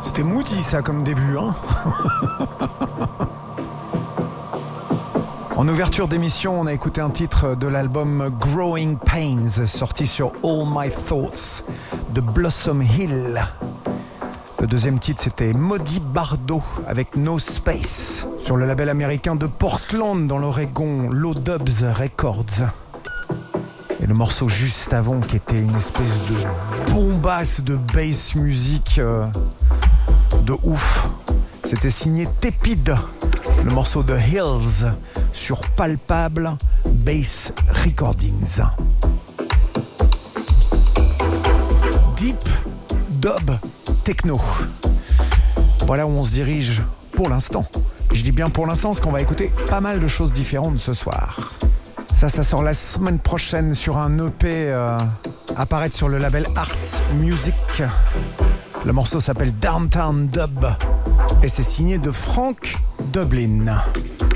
C'était moody ça comme début, hein. En ouverture d'émission, on a écouté un titre de l'album Growing Pains, sorti sur All My Thoughts de Blossom Hill. Le deuxième titre, c'était Maudit Bardot avec No Space, sur le label américain de Portland dans l'Oregon, Low Dubs Records. Et le morceau juste avant, qui était une espèce de bombasse de bass music de ouf, c'était signé Tepid, le morceau de Hills sur Palpable Bass Recordings. Deep Dub Techno. Voilà où on se dirige pour l'instant. Je dis bien pour l'instant parce qu'on va écouter pas mal de choses différentes ce soir. Ça sort la semaine prochaine sur un EP apparaître sur le label Arts Music. Le morceau s'appelle Downtown Dub et c'est signé de Frank Dublin.